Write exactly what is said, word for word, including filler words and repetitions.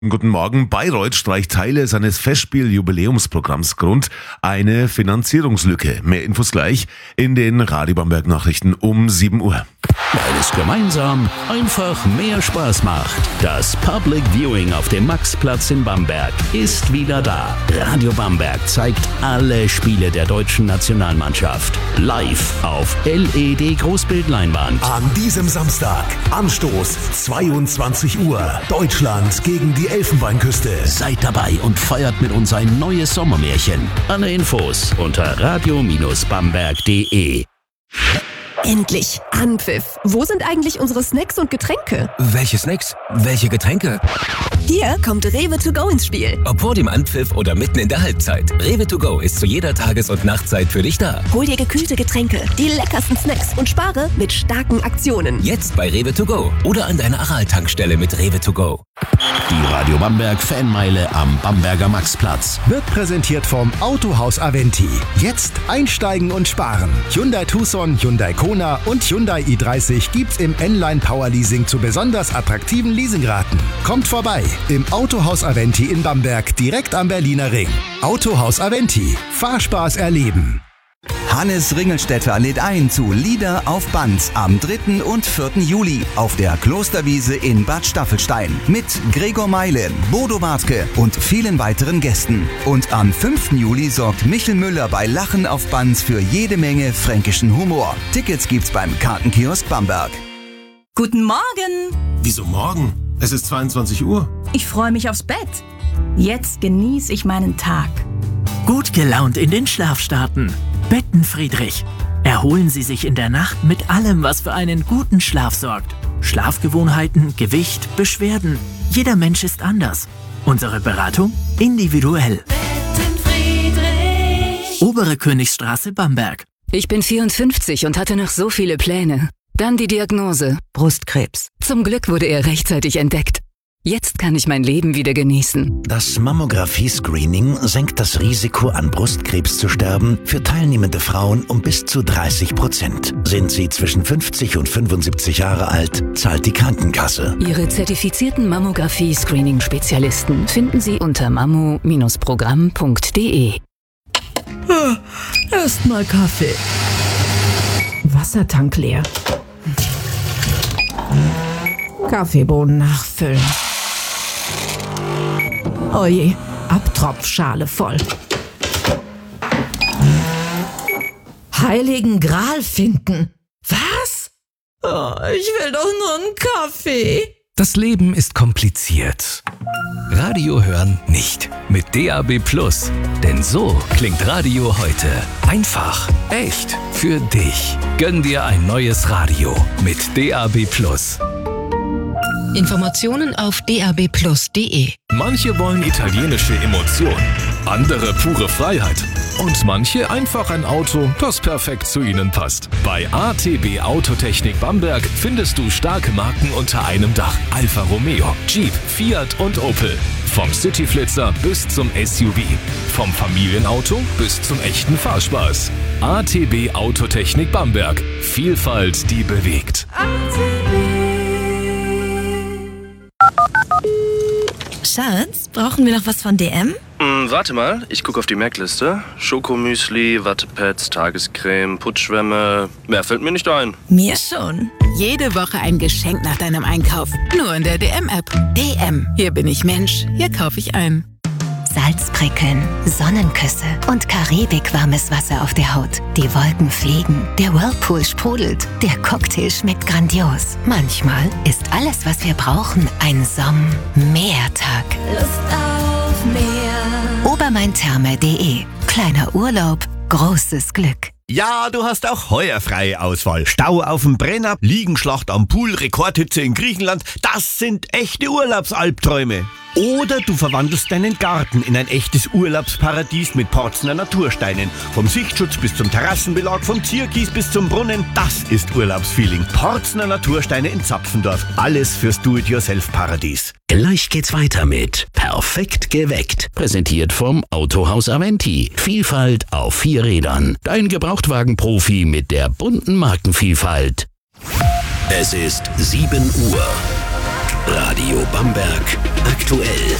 Guten Morgen. Bayreuth streicht Teile seines Festspiel-Jubiläumsprogramms Grund. Eine Finanzierungslücke. Mehr Infos gleich in den Radio Bamberg Nachrichten um sieben Uhr. Weil es gemeinsam einfach mehr Spaß macht. Das Public Viewing auf dem Maxplatz in Bamberg ist wieder da. Radio Bamberg zeigt alle Spiele der deutschen Nationalmannschaft live auf L E D-Großbildleinwand. An diesem Samstag, Anstoß zweiundzwanzig Uhr, Deutschland gegen die Elfenbeinküste. Seid dabei und feiert mit uns ein neues Sommermärchen. Alle Infos unter radio Bindestrich bamberg punkt de. Endlich! Anpfiff! Wo sind eigentlich unsere Snacks und Getränke? Welche Snacks? Welche Getränke? Hier kommt Rewe to go ins Spiel. Ob vor dem Anpfiff oder mitten in der Halbzeit, Rewe to go ist zu jeder Tages- und Nachtzeit für dich da. Hol dir gekühlte Getränke, die leckersten Snacks und spare mit starken Aktionen. Jetzt bei Rewe to go oder an deiner Aral-Tankstelle mit Rewe to go. Die Radio Bamberg Fanmeile am Bamberger Maxplatz. Wird präsentiert vom Autohaus Aventi. Jetzt einsteigen und sparen. Hyundai Tucson, Hyundai Kona und Hyundai i dreißig gibt's im N-Line Power Leasing zu besonders attraktiven Leasingraten. Kommt vorbei im Autohaus Aventi in Bamberg, direkt am Berliner Ring. Autohaus Aventi. Fahrspaß erleben. Hannes Ringelstädter lädt ein zu Lieder auf Band am dritten und vierten Juli auf der Klosterwiese in Bad Staffelstein mit Gregor Meile, Bodo Wartke und vielen weiteren Gästen. Und am fünften Juli sorgt Michel Müller bei Lachen auf Band für jede Menge fränkischen Humor. Tickets gibt's beim Kartenkiosk Bamberg. Guten Morgen! Wieso morgen? Es ist zweiundzwanzig Uhr. Ich freue mich aufs Bett. Jetzt genieße ich meinen Tag. Gut gelaunt in den Schlaf starten. Bettenfriedrich. Erholen Sie sich in der Nacht mit allem, was für einen guten Schlaf sorgt. Schlafgewohnheiten, Gewicht, Beschwerden. Jeder Mensch ist anders. Unsere Beratung individuell. Bettenfriedrich. Obere Königsstraße, Bamberg. Ich bin vierundfünfzig und hatte noch so viele Pläne. Dann die Diagnose: Brustkrebs. Zum Glück wurde er rechtzeitig entdeckt. Jetzt kann ich mein Leben wieder genießen. Das Mammographie-Screening senkt das Risiko, an Brustkrebs zu sterben, für teilnehmende Frauen um bis zu dreißig Prozent. Sind sie zwischen fünfzig und fünfundsiebzig Jahre alt, zahlt die Krankenkasse. Ihre zertifizierten Mammographie-Screening-Spezialisten finden Sie unter mammo Bindestrich programm punkt de. Erstmal Kaffee. Wassertank leer. Kaffeebohnen nachfüllen. Oje, Abtropfschale voll. Heiligen Gral finden. Was? Oh, ich will doch nur einen Kaffee. Das Leben ist kompliziert. Radio hören nicht. Mit D A B Plus. Denn so klingt Radio heute. Einfach, echt, für dich. Gönn dir ein neues Radio mit D A B Plus. Informationen auf d a b plus punkt de. Manche wollen italienische Emotionen, andere pure Freiheit und manche einfach ein Auto, das perfekt zu ihnen passt. Bei A T B Autotechnik Bamberg findest du starke Marken unter einem Dach. Alfa Romeo, Jeep, Fiat und Opel. Vom Cityflitzer bis zum S U V. Vom Familienauto bis zum echten Fahrspaß. A T B Autotechnik Bamberg. Vielfalt, die bewegt. A T B. Schatz, brauchen wir noch was von D M? Hm, warte mal, ich gucke auf die Merkliste. Schokomüsli, Wattepads, Tagescreme, Putzschwämme. Mehr fällt mir nicht ein. Mir schon. Jede Woche ein Geschenk nach deinem Einkauf. Nur in der D M-App. D M. Hier bin ich Mensch. Hier kaufe ich ein. Salzprickeln, Sonnenküsse und karibikwarmes Wasser auf der Haut. Die Wolken fliegen, der Whirlpool sprudelt, der Cocktail schmeckt grandios. Manchmal ist alles, was wir brauchen, ein Somm-Meertag. Lust auf Meer. Obermaintherme punkt de. Kleiner Urlaub, großes Glück. Ja, du hast auch heuer freie Auswahl. Stau auf dem Brenner, Liegenschlacht am Pool, Rekordhitze in Griechenland. Das sind echte Urlaubsalbträume. Oder du verwandelst deinen Garten in ein echtes Urlaubsparadies mit Porzner Natursteinen. Vom Sichtschutz bis zum Terrassenbelag, vom Zierkies bis zum Brunnen. Das ist Urlaubsfeeling. Porzner Natursteine in Zapfendorf. Alles fürs Do-it-yourself-Paradies. Gleich geht's weiter mit Perfekt geweckt. Präsentiert vom Autohaus Aventi. Vielfalt auf vier Rädern. Dein Gebrauchtwagenprofi mit der bunten Markenvielfalt. Es ist sieben Uhr. Radio Bamberg. Aktuell.